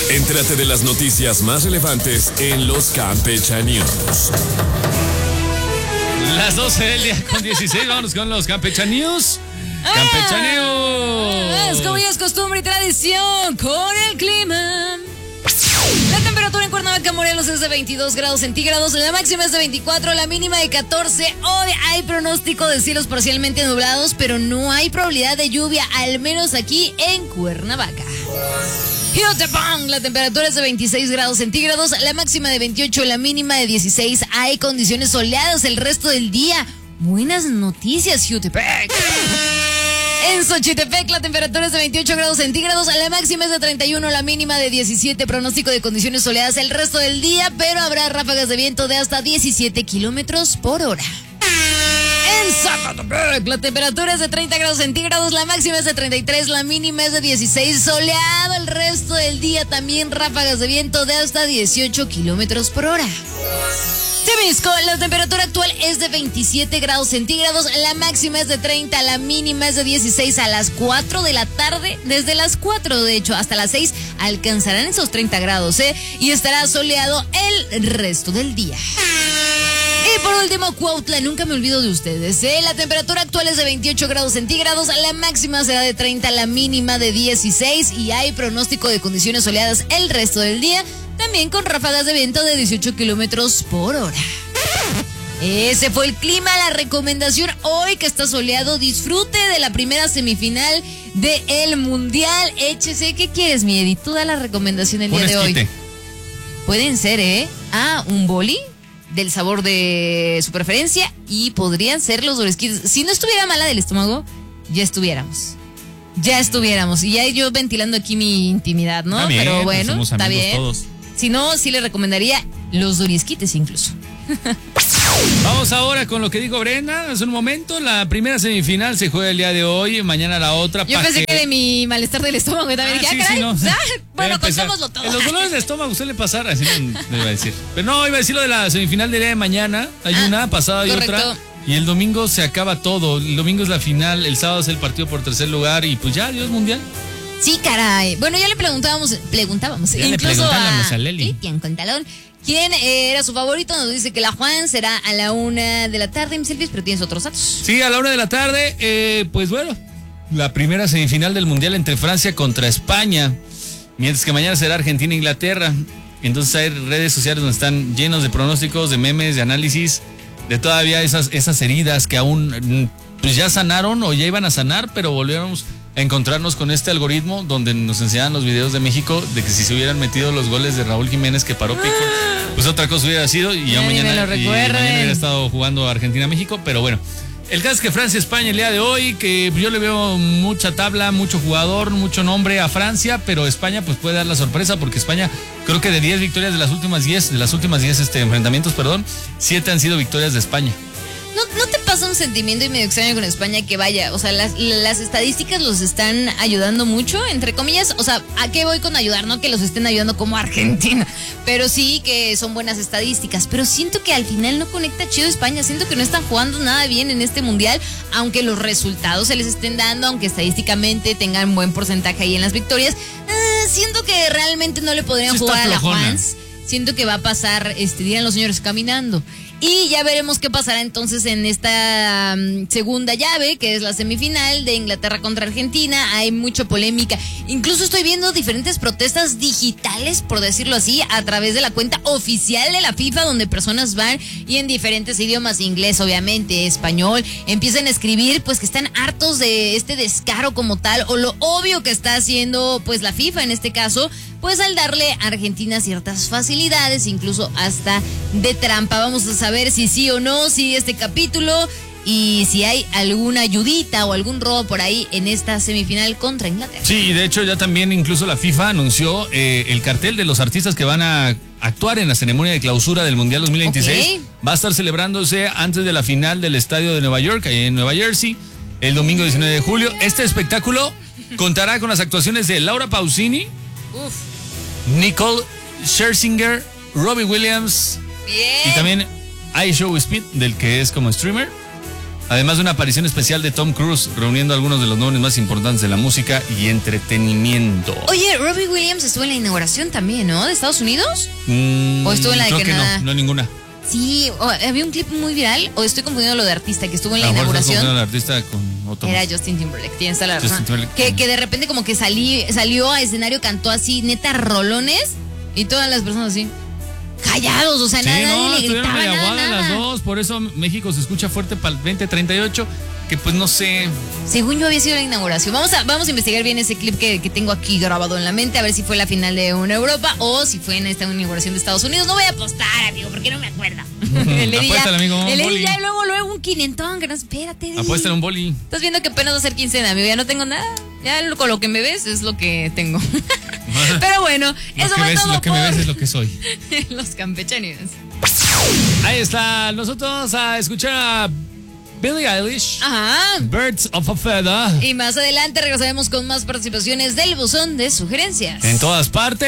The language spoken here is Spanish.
Entérate de las noticias más relevantes en los Campecha News. Las 12 del día con 16, vámonos con los Campecha News. Campecha News. Como ya es costumbre y tradición, con el clima. La temperatura en Cuernavaca, Morelos es de 22 grados centígrados, la máxima es de 24, la mínima de 14. Hoy hay pronóstico de cielos parcialmente nublados, pero no hay probabilidad de lluvia, al menos aquí en Cuernavaca. Jutepec, la temperatura es de 26 grados centígrados, la máxima de 28, la mínima de 16. Hay condiciones soleadas el resto del día. Buenas noticias, Jutepec. En Xochitepec, la temperatura es de 28 grados centígrados, la máxima es de 31, la mínima de 17. Pronóstico de condiciones soleadas el resto del día, pero habrá ráfagas de viento de hasta 17 kilómetros por hora. En Zacatepec, la temperatura es de 30 grados centígrados, la máxima es de 33, la mínima es de 16. Soleado el resto del día, también ráfagas de viento de hasta 18 kilómetros por hora. Temisco, la temperatura actual es de 27 grados centígrados, la máxima es de 30, la mínima es de 16. A las 4 de la tarde, desde las 4 de hecho hasta las 6, alcanzarán esos 30 grados, y estará soleado el resto del día. Y por último, Cuautla, nunca me olvido de ustedes, La temperatura actual es de 28 grados centígrados, la máxima será de 30, la mínima de 16, y hay pronóstico de condiciones soleadas el resto del día, también con ráfagas de viento de 18 kilómetros por hora. Ese fue el clima, la recomendación hoy que está soleado. Disfrute de la primera semifinal del Mundial. Échese, ¿qué quieres, mi Eddie? Tú da la recomendación el día de hoy. Pueden ser, un boli del sabor de su preferencia y podrían ser los doresquites. Si no estuviera mala del estómago, ya estuviéramos. Y ya yo ventilando aquí mi intimidad, ¿no? Bien, pero bueno, somos está bien. Todos. Si no, sí le recomendaría los dorisquites incluso. Vamos ahora con lo que dijo Brenda hace un momento. La primera semifinal se juega el día de hoy, mañana la otra. Yo pensé que de mi malestar del estómago también dije, caray. No. Bueno, contémoslo todo. En los dolores de estómago suele pasar, así no iba a decir. Pero no, iba a decir lo de la semifinal del día de mañana. Hay una, pasada y otra. Y el domingo se acaba todo. El domingo es la final, el sábado es el partido por tercer lugar y pues ya, adiós mundial. Sí, caray. Bueno, ya le preguntábamos ya incluso a Leli. Cristian Contalón, quién era su favorito. Nos dice que la Juan será a la 1 de la tarde, mi Selvis, pero tienes otros datos. Sí, a la 1 de la tarde, pues bueno, la primera semifinal del Mundial entre Francia contra España, mientras que mañana será Argentina-Inglaterra. Entonces hay redes sociales donde están llenos de pronósticos, de memes, de análisis, de todavía esas heridas que aún pues ya sanaron o ya iban a sanar, pero volvemos a encontrarnos con este algoritmo donde nos enseñaban los videos de México de que si se hubieran metido los goles de Raúl Jiménez que paró Pico, pues otra cosa hubiera sido y ya mañana hubiera estado jugando Argentina-México, pero bueno. El caso es que Francia-España el día de hoy, que yo le veo mucha tabla, mucho jugador, mucho nombre a Francia, pero España pues puede dar la sorpresa porque España creo que de 10 victorias de las últimas 10 enfrentamientos, 7 han sido victorias de España. ¿No te pasa un sentimiento y medio extraño con España que vaya, o sea, las estadísticas los están ayudando mucho, entre comillas? O sea, ¿a qué voy con ayudar? No que los estén ayudando como Argentina, pero sí que son buenas estadísticas, pero siento que al final no conecta chido España, siento que no están jugando nada bien en este mundial, aunque los resultados se les estén dando, aunque estadísticamente tengan buen porcentaje ahí en las victorias, siento que realmente no le podrían jugar a la Juans. Siento que va a pasar, dirán los señores, caminando. Y ya veremos qué pasará entonces en esta segunda llave, que es la semifinal de Inglaterra contra Argentina. Hay mucha polémica. Incluso estoy viendo diferentes protestas digitales, por decirlo así, a través de la cuenta oficial de la FIFA, donde personas van y en diferentes idiomas, inglés, obviamente, español, empiezan a escribir pues que están hartos de este descaro como tal, o lo obvio que está haciendo pues la FIFA en este caso, pues al darle a Argentina ciertas facilidades, incluso hasta de trampa. Vamos a saber si sí o no sigue este capítulo y si hay alguna ayudita o algún robo por ahí en esta semifinal contra Inglaterra. Sí, y de hecho ya también incluso la FIFA anunció el cartel de los artistas que van a actuar en la ceremonia de clausura del Mundial 2026. Okay. Va a estar celebrándose antes de la final del estadio de Nueva York, ahí en Nueva Jersey, el domingo 19 de julio. Este espectáculo contará con las actuaciones de Laura Pausini, Nicole Scherzinger, Robbie Williams. Bien. Y también iShowSpeed, del que es como streamer. Además de una aparición especial de Tom Cruise, reuniendo a algunos de los nombres más importantes de la música y entretenimiento. Oye, Robbie Williams estuvo en la inauguración también, ¿no? ¿De Estados Unidos? ¿O estuvo en la de creo Canadá? Que no ninguna. Sí, había un clip muy viral, o estoy confundiendo lo de artista, que estuvo en la A lo mejor inauguración. estoy confundiendo al artista con otro. Era Justin Timberlake, tienes toda la razón. Justin Timberlake. Que de repente como que salió a escenario, cantó así, neta, rolones, y todas las personas así, callados, o sea, Sí, nadie no, le estuvieron gritaba medio nada. aguadas las dos, por eso México se escucha fuerte para el 2038, que pues no sé. Según yo había sido la inauguración. Vamos a investigar bien ese clip que tengo aquí grabado en la mente, a ver si fue la final de una Europa o si fue en esta inauguración de Estados Unidos. No voy a apostar, amigo, porque no me acuerdo. Apuéstale, amigo, El boli. Eddie ya luego un 500, que no, espérate, Eddie. Apuéstale un boli. Estás viendo que apenas va a ser quincena, amigo, ya no tengo nada. Ya con lo que me ves es lo que tengo. Pero bueno, eso fue todo Lo que me ves es lo que soy. Los campechanos. Ahí está, nosotros a escuchar a Billie Eilish, Ajá. Birds of a Feather, Y más adelante regresaremos con más participaciones del buzón de sugerencias. en todas partes.